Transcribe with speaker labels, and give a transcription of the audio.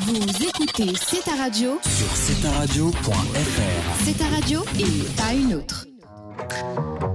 Speaker 1: Vous écoutez C'est ta radio
Speaker 2: sur cetaradio.fr.
Speaker 1: C'est ta radio et pas une autre.